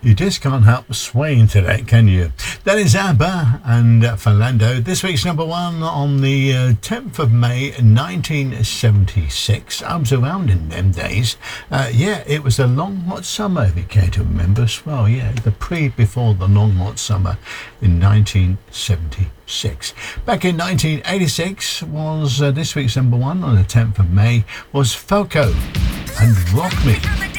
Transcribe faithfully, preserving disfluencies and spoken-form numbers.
You just can't help swaying to that, can you? That is ABBA and uh, Philando. This week's number one on the uh, tenth of May nineteen seventy-six. I was around in them days. Uh, yeah, it was a long hot summer, if you care to remember as well. Yeah, the pre before the long hot summer in nineteen seventy-six. Back in nineteen eighty-six was uh, this week's number one on the tenth of May was Falco and Rock Me.